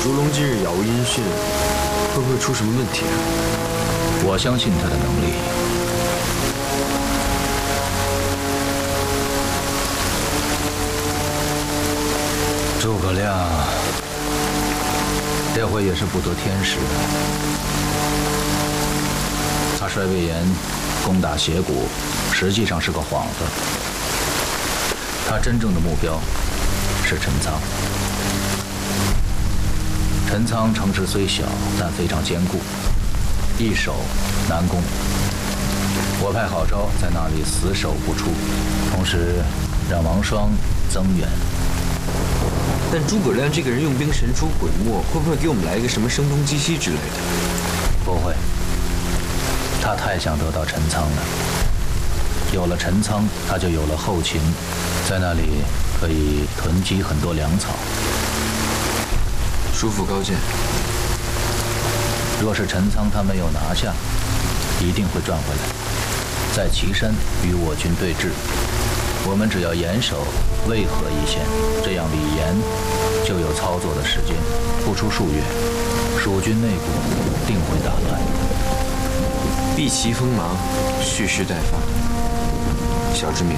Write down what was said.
如龙今日杳无音讯，会不会出什么问题啊？ 我相信他的能力。诸葛亮这回也是不得天时。他率魏延攻打斜谷，实际上是个幌子。他真正的目标是陈仓。陈仓城池虽小，但非常坚固，易守难攻。我派郝昭在那里死守不出，同时让王双增援。 但诸葛亮这个人用兵神出鬼没，会不会给我们来一个什么声东击西之类的？ 不会，他太想得到陈仓了。有了陈仓，他就有了后勤，在那里可以囤积很多粮草。 叔父高见。 若是陈仓他没有拿下，一定会赚回来，在岐山与我军对峙。我们只要严守渭河一线，这样李严就有操作的时间，不出数月，蜀军内部定会大乱。 避其锋芒，蓄势待发。小之明。